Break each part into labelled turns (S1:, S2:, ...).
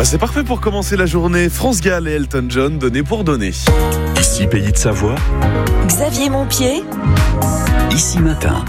S1: C'est parfait pour commencer la journée. France Gall et Elton John, donné pour donner.
S2: Ici Pays de Savoie.
S3: Xavier Montpied.
S2: Ici Matin.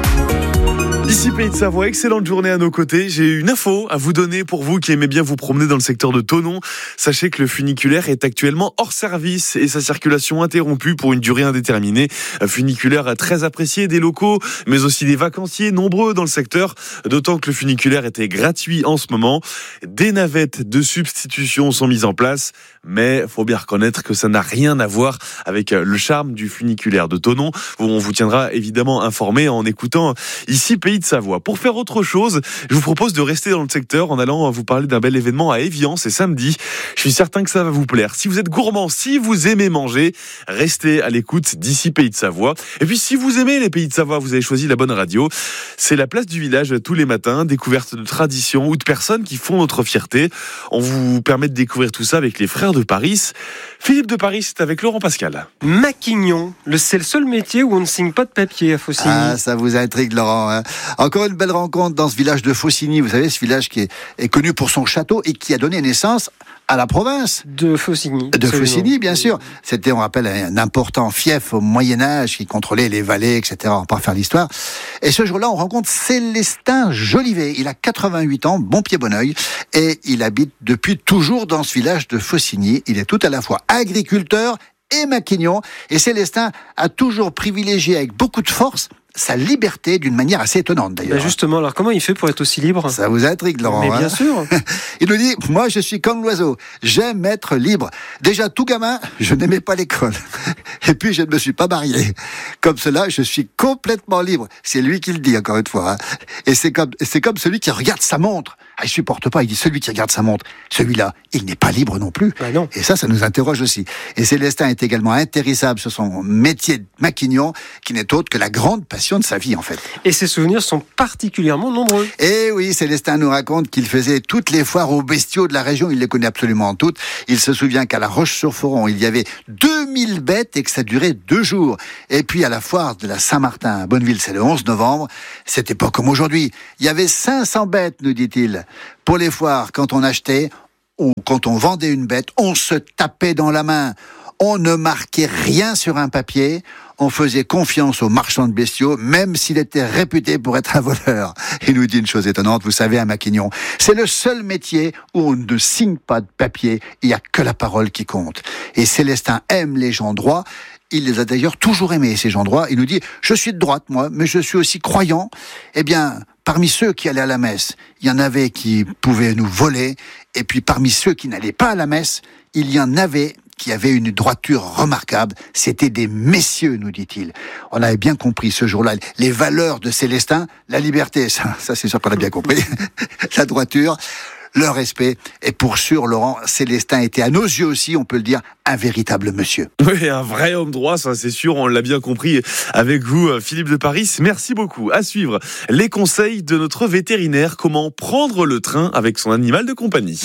S1: Ici Pays de Savoie, excellente journée à nos côtés. J'ai une info à vous donner pour vous qui aimez bien vous promener dans le secteur de Thonon. Sachez que le funiculaire est actuellement hors service et sa circulation interrompue pour une durée indéterminée. Un funiculaire très apprécié des locaux, mais aussi des vacanciers nombreux dans le secteur, d'autant que le funiculaire était gratuit en ce moment. Des navettes de substitution sont mises en place, mais faut bien reconnaître que ça n'a rien à voir avec le charme du funiculaire de Thonon. On vous tiendra évidemment informé en écoutant Ici Pays de Savoie. Pour faire autre chose, je vous propose de rester dans le secteur en allant vous parler d'un bel événement à Évian, c'est samedi. Je suis certain que ça va vous plaire. Si vous êtes gourmand, si vous aimez manger, restez à l'écoute d'Ici Pays de Savoie. Et puis si vous aimez les Pays de Savoie, vous avez choisi la bonne radio. C'est la place du village tous les matins, découverte de traditions ou de personnes qui font notre fierté. On vous permet de découvrir tout ça avec les frères de Paris. Philippe de Paris, c'est avec Laurent Pascal.
S4: Maquignon, c'est le seul métier où on ne signe pas de papier à Faucigny.
S5: Ah, ça vous intrigue, Laurent, hein. Encore une belle rencontre dans ce village de Faucigny. Vous savez, ce village qui est connu pour son château et qui a donné naissance à la province
S4: de Faucigny.
S5: De Faucigny, bien sûr. C'était, on rappelle, un important fief au Moyen-Âge qui contrôlait les vallées, etc. On va pas faire l'histoire. Et ce jour-là, on rencontre Célestin Jolivet. Il a 88 ans, bon pied, bon oeil. Et il habite depuis toujours dans ce village de Faucigny. Il est tout à la fois agriculteur et maquignon. Et Célestin a toujours privilégié avec beaucoup de force sa liberté d'une manière assez étonnante d'ailleurs.
S4: Justement, alors comment il fait pour être aussi libre ?
S5: Ça vous intrigue, Laurent.
S4: Mais bien sûr.
S5: Il nous dit, moi je suis comme l'oiseau, j'aime être libre. Déjà tout gamin, je n'aimais pas l'école. Et puis je ne me suis pas marié. Comme cela, je suis complètement libre. C'est lui qui le dit encore une fois. Hein. Et c'est comme celui qui regarde sa montre. Ah, il supporte pas, il dit celui qui regarde sa montre. Celui-là, il n'est pas libre non plus.
S4: Ben non.
S5: Et ça nous interroge aussi. Et Célestin est également intéressable sur son métier de maquignon, qui n'est autre que la grande passion de sa vie en fait.
S4: Et ses souvenirs sont particulièrement nombreux.
S5: Et oui, Célestin nous raconte qu'il faisait toutes les foires aux bestiaux de la région, il les connaît absolument toutes. Il se souvient qu'à la Roche-sur-Foron, il y avait 2000 bêtes et que ça durait 2 jours. Et puis à la foire de la Saint-Martin à Bonneville, c'est le 11 novembre, c'était pas comme aujourd'hui. Il y avait 500 bêtes, nous dit-il. Pour les foires, quand on achetait ou quand on vendait une bête, on se tapait dans la main. On ne marquait rien sur un papier. On faisait confiance aux marchands de bestiaux, même s'il était réputé pour être un voleur. Il nous dit une chose étonnante, vous savez, un maquignon, c'est le seul métier où on ne signe pas de papier, il n'y a que la parole qui compte. Et Célestin aime les gens droits, il les a d'ailleurs toujours aimés, ces gens droits. Il nous dit, je suis de droite, moi, mais je suis aussi croyant. Eh bien, parmi ceux qui allaient à la messe, il y en avait qui pouvaient nous voler, et puis parmi ceux qui n'allaient pas à la messe, il y en avait qui avaient une droiture remarquable. C'était des messieurs, nous dit-il. On avait bien compris ce jour-là les valeurs de Célestin, la liberté, ça c'est sûr qu'on a bien compris, la droiture, le respect. Et pour sûr, Laurent, Célestin était à nos yeux aussi, on peut le dire, un véritable monsieur.
S1: Oui, un vrai homme droit, ça c'est sûr, on l'a bien compris avec vous, Philippe de Paris. Merci beaucoup. À suivre, les conseils de notre vétérinaire, comment prendre le train avec son animal de compagnie.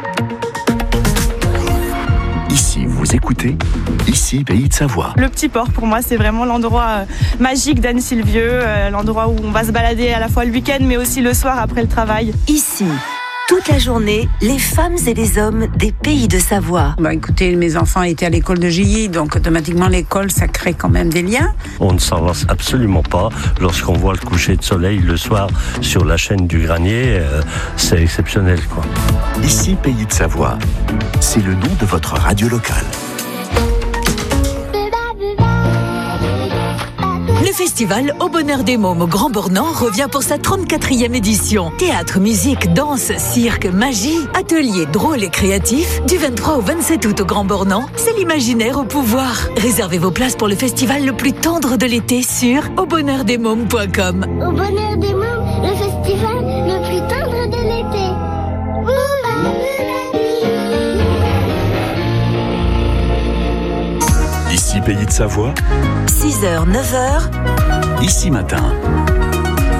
S2: Ici, vous écoutez Ici Pays de Savoie.
S6: Le Petit Port, pour moi, c'est vraiment l'endroit magique d'Anne-Sylvieux, l'endroit où on va se balader à la fois le week-end, mais aussi le soir après le travail.
S3: Ici, toute la journée, les femmes et les hommes des Pays de Savoie.
S7: Écoutez, mes enfants étaient à l'école de Gilly, donc automatiquement l'école, ça crée quand même des liens.
S8: On ne s'en lasse absolument pas. Lorsqu'on voit le coucher de soleil le soir sur la chaîne du Granier, c'est exceptionnel, quoi.
S2: Ici Pays de Savoie. C'est le nom de votre radio locale.
S3: Le festival Au Bonheur des Mômes au Grand Bornand revient pour sa 34e édition. Théâtre, musique, danse, cirque, magie, ateliers drôles et créatifs. Du 23 au 27 août au Grand Bornand, c'est l'imaginaire au pouvoir. Réservez vos places pour le festival le plus tendre de l'été sur aubonheurdesmômes.com.
S9: Au Bonheur des Mômes, le festival le plus tendre de l'été.
S2: Ici Pays de Savoie.
S3: 6h, 9h.
S2: Ici Matin.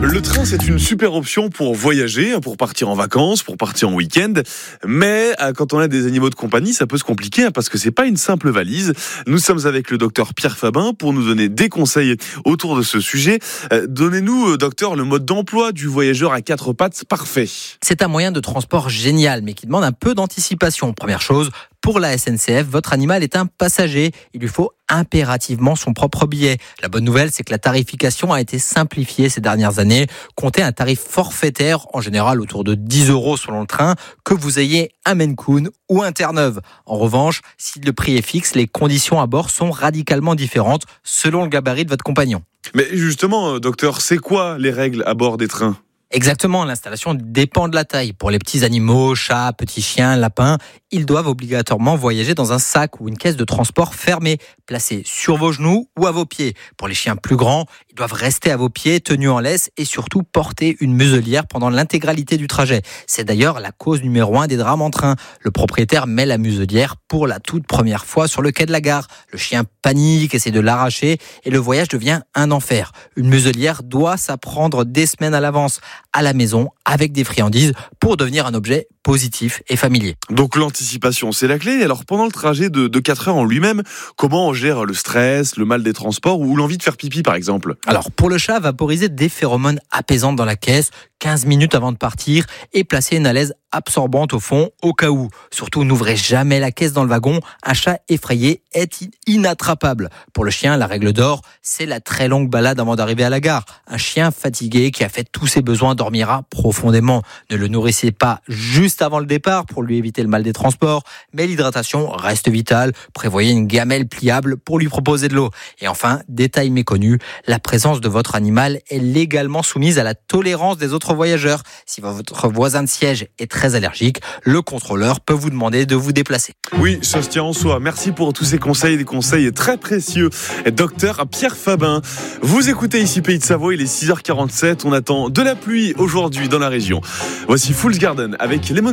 S1: Le train, c'est une super option pour voyager, pour partir en vacances, pour partir en week-end. Mais quand on a des animaux de compagnie, ça peut se compliquer parce que c'est pas une simple valise. Nous sommes avec le docteur Pierre Fabin pour nous donner des conseils autour de ce sujet. Donnez-nous, docteur, le mode d'emploi du voyageur à 4 pattes parfait.
S10: C'est un moyen de transport génial, mais qui demande un peu d'anticipation. Première chose, pour la SNCF, votre animal est un passager. Il lui faut impérativement son propre billet. La bonne nouvelle, c'est que la tarification a été simplifiée ces dernières années. Comptez un tarif forfaitaire, en général autour de 10 € selon le train, que vous ayez un Maine Coon ou un Terre-Neuve. En revanche, si le prix est fixe, les conditions à bord sont radicalement différentes selon le gabarit de votre compagnon.
S1: Mais justement, docteur, c'est quoi les règles à bord des trains ?
S10: Exactement, l'installation dépend de la taille. Pour les petits animaux, chats, petits chiens, lapins, ils doivent obligatoirement voyager dans un sac ou une caisse de transport fermée, placée sur vos genoux ou à vos pieds. Pour les chiens plus grands, ils doivent rester à vos pieds, tenus en laisse et surtout porter une muselière pendant l'intégralité du trajet. C'est d'ailleurs la cause numéro 1 des drames en train. Le propriétaire met la muselière pour la toute première fois sur le quai de la gare. Le chien panique, essaie de l'arracher et le voyage devient un enfer. Une muselière doit s'apprendre des semaines à l'avance, à la maison, avec des friandises, pour devenir un objet positif et familier.
S1: Donc l'anticipation, c'est la clé. Alors pendant le trajet de 4 heures en lui-même, comment on gère le stress, le mal des transports ou l'envie de faire pipi par exemple ?
S10: Alors pour le chat, vaporiser des phéromones apaisantes dans la caisse 15 minutes avant de partir et placer une alaise absorbante au fond au cas où. Surtout, n'ouvrez jamais la caisse dans le wagon. Un chat effrayé est inattrapable. Pour le chien, la règle d'or, c'est la très longue balade avant d'arriver à la gare. Un chien fatigué qui a fait tous ses besoins dormira profondément. Ne le nourrissez pas juste avant le départ pour lui éviter le mal des transports, mais l'hydratation reste vitale. Prévoyez une gamelle pliable pour lui proposer de l'eau. Et enfin, détail méconnu, la présence de votre animal est légalement soumise à la tolérance des autres voyageurs. Si votre voisin de siège est très allergique, le contrôleur peut vous demander de vous déplacer.
S1: Oui, ça se tient en soi. Merci pour tous ces conseils, des conseils très précieux. Docteur Pierre Fabin, vous écoutez ici Pays de Savoie, il est 6h47. On attend de la pluie aujourd'hui dans la région. Voici Fool's Garden avec Lemon